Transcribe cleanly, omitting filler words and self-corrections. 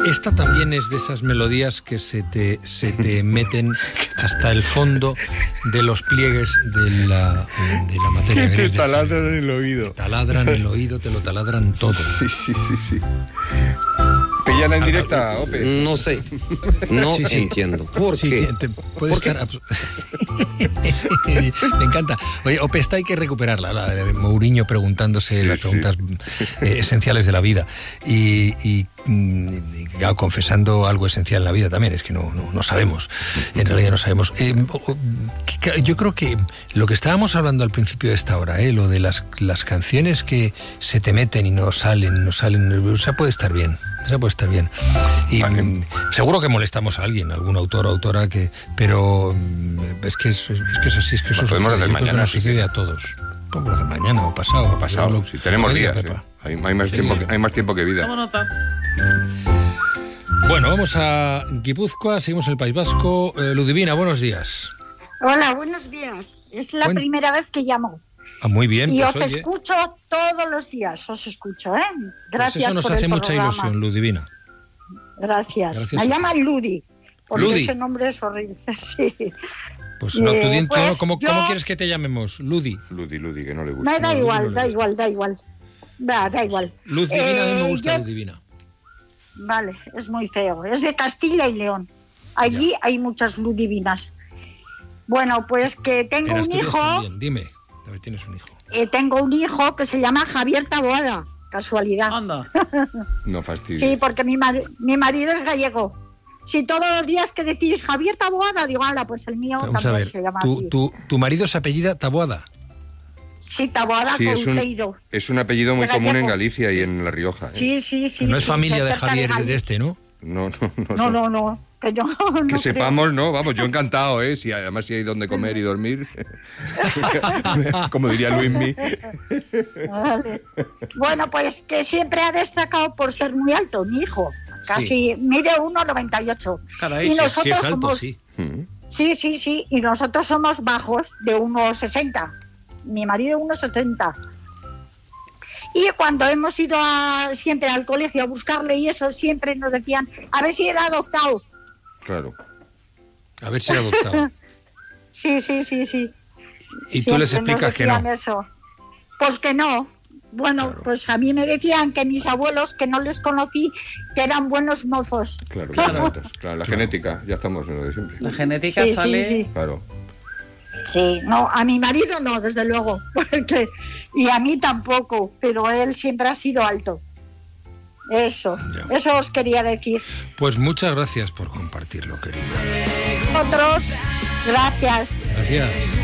Esta también es de esas melodías que se te meten hasta el fondo de los pliegues de la materia gris. Que taladran en el oído. Te taladran el oído, te lo taladran todo. Sí. ¿Pillan en directa, Ope? No sé. No entiendo. ¿Por qué? Puede estar... Me encanta. Oye, Ope, esta hay que recuperarla, la de Mourinho preguntándose las preguntas esenciales de la vida. Y claro, confesando algo esencial en la vida también, es que no sabemos. En realidad no sabemos. Yo creo que lo que estábamos hablando al principio de esta hora, lo de las canciones que se te meten y no salen, o sea, puede estar bien. Esa puede estar bien. Y seguro que molestamos a alguien, algún autor o autora, pero es que es así, es que eso podemos hacer mañana, nos sucede a todos. Podemos hacer mañana o pasado. Si tenemos días, hay más tiempo que vida. Toma nota. Bueno, vamos a Guipúzcoa, seguimos en el País Vasco. Ludivina, buenos días. Hola, buenos días. Es la primera vez que llamo. Muy bien. Y pues, os escucho todos los días, Gracias pues eso nos por hace el mucha programa. ilusión, Ludivina. Gracias. Me llaman Ludi, porque Ludi. ese nombre es horrible. Sí. Pues no, tú di, pues ¿cómo quieres que te llamemos? Ludi, que no le gusta. Me da igual. Da igual. Ludivina, a mí me gusta Ludivina. Vale, es muy feo. Es de Castilla y León. Allí hay muchas Ludivinas. Bueno, pues que tengo un hijo. También. Dime, a ver, tienes un hijo. Tengo un hijo que se llama Javier Taboada. Casualidad. Anda. No fastidies. Sí, porque mi marido es gallego. Si todos los días que decís Javier Taboada, digo, ala, pues el mío Vamos también a ver, se llama así. ¿Tu marido se apellida Taboada? Sí, Taboada Couceiro. Es un apellido muy común en Galicia y en La Rioja. Sí. No es familia de Javier de este, ¿no? No. Que sepamos, no, vamos, yo encantado, si hay donde comer y dormir, como diría Luismi. Vale. Bueno, pues que siempre ha destacado por ser muy alto, mi hijo. Casi mide 1,98. Caray, y nosotros es alto, somos... sí. Sí, y nosotros somos bajos, de 1,60. Mi marido 1,70. Y cuando hemos ido siempre al colegio a buscarle y eso, siempre nos decían, a ver si era adoptado. Claro. A ver si era adoptado. Sí. Y siempre tú les explicas que no. Eso. Pues que no. Bueno, claro. Pues a mí me decían que mis abuelos, que no les conocí, que eran buenos mozos. Claro, la genética, ya estamos en lo de siempre. La genética sale... Sí. Claro. Sí, no, a mi marido no, desde luego, y a mí tampoco, pero él siempre ha sido alto. Eso os quería decir. Pues muchas gracias por compartirlo, querida. Otros, gracias. Gracias.